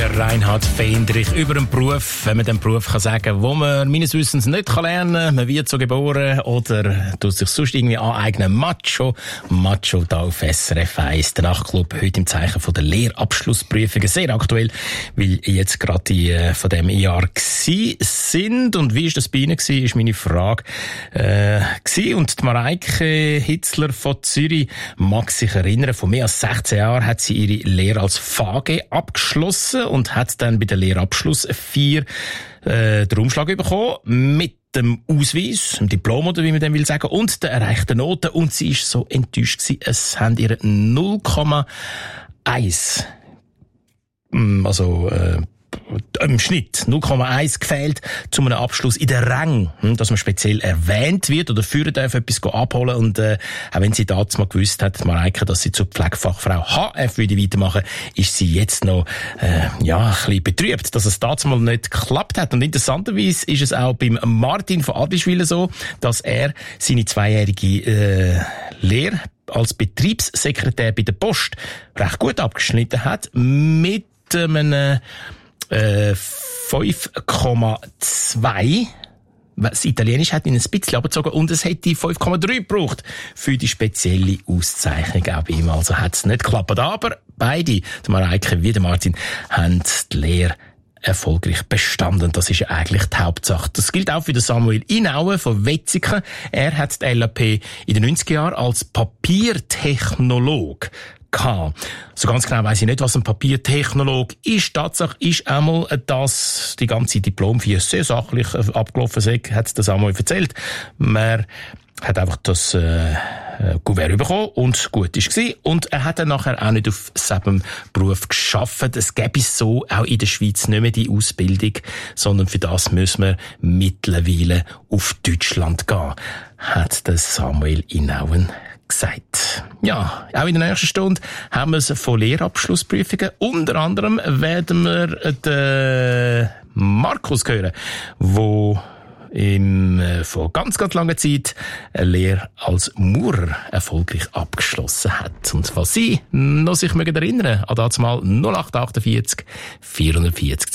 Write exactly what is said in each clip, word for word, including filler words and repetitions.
Der Reinhard Fendrich über einen Beruf, wenn man den Beruf kann sagen, wo man meines Wissens nicht kann lernen, man wird so geboren oder tut sich sonst irgendwie aneignen. Macho, Macho da auf S R F eins, der Nachtclub, heute im Zeichen von der Lehrabschlussprüfungen, sehr aktuell, weil jetzt gerade die äh, von dem Jahr gsi sind. Und wie ist das bei Ihnen gsi, ist meine Frage äh, gsi. Und die Mareike Hitzler von Zürich mag sich erinnern, vor mehr als sechzehn Jahren hat sie ihre Lehre als V G abgeschlossen und hat dann bei der Lehrabschluss vier äh, den Umschlag bekommen mit dem Ausweis, dem Diplom oder wie man dem will sagen, und der erreichten Noten. Und sie ist so enttäuscht gewesen, es haben ihr null Komma eins also äh, im Schnitt null Komma eins gefehlt zu einem Abschluss in der Rang, dass man speziell erwähnt wird oder führen darf, etwas abholen. Und äh, auch wenn sie damals mal gewusst hat, Mareike, dass sie zur Pflegefachfrau H F würde weitermachen, ist sie jetzt noch äh, ja ein bisschen betrübt, dass es damals mal nicht geklappt hat. Und interessanterweise ist es auch beim Martin von Adliswil so, dass er seine zweijährige äh, Lehre als Betriebssekretär bei der Post recht gut abgeschnitten hat mit einem Äh, fünf Komma zwei. Das Italienisch hat ihn ein bisschen abgezogen und es hätte fünf Komma drei gebraucht für die spezielle Auszeichnung auch bei ihm. Also hat es nicht geklappt. Aber beide, der Mareike wie der Martin, haben die Lehre erfolgreich bestanden. Das ist ja eigentlich die Hauptsache. Das gilt auch für den Samuel Inauen von Wetzikon. Er hat die L A P in den neunziger Jahren als Papiertechnolog gehabt. So ganz genau weiss ich nicht, was ein Papiertechnolog ist. Tatsache ist einmal, dass die ganze Diplomfeier sehr sachlich abgelaufen ist, hat das einmal erzählt. Man hat einfach das äh, Kuvert bekommen und gut ist gewesen. Und er hat dann nachher auch nicht auf selben Beruf geschafft. Es gäbe so auch in der Schweiz nicht mehr die Ausbildung, sondern für das müssen wir mittlerweile auf Deutschland gehen, hat der Samuel Inauen gesagt. Ja, auch in der nächsten Stunde haben wir es von Lehrabschlussprüfungen. Unter anderem werden wir den Markus hören, wo im, äh, vor ganz, ganz langer Zeit eine Lehre als Maurer erfolgreich abgeschlossen hat. Und was Sie noch sich mögen erinnern, an das mal null acht achtundvierzig vierundvierzig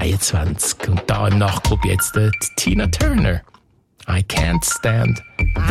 zweihundertzweiundzwanzig. Und da im Nachtclub jetzt äh, Tina Turner. I can't stand